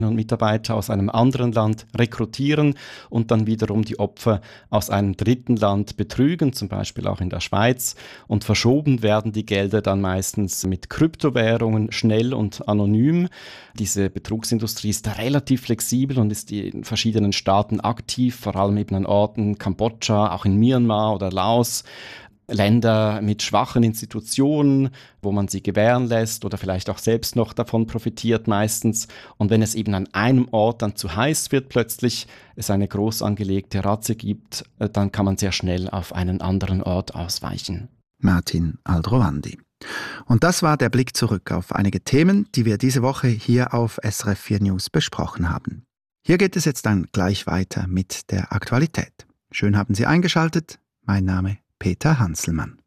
und Mitarbeiter aus einem anderen Land rekrutieren und dann wiederum die Opfer aus einem dritten Land betrügen, zum Beispiel auch in der Schweiz. Und verschoben werden die Gelder dann meistens mit Kryptowährungen, schnell und anonym. Diese Betrugsindustrie ist da relativ flexibel und ist in verschiedenen Staaten aktiv, vor allem eben an Orten Kambodscha, auch in Myanmar oder Laos. Länder mit schwachen Institutionen, wo man sie gewähren lässt oder vielleicht auch selbst noch davon profitiert meistens. Und wenn es eben an einem Ort dann zu heiß wird plötzlich, es eine groß angelegte Razzia gibt, dann kann man sehr schnell auf einen anderen Ort ausweichen. Martin Aldrovandi. Und das war der Blick zurück auf einige Themen, die wir diese Woche hier auf SRF 4 News besprochen haben. Hier geht es jetzt dann gleich weiter mit der Aktualität. Schön haben Sie eingeschaltet. Mein Name Peter Hanselmann.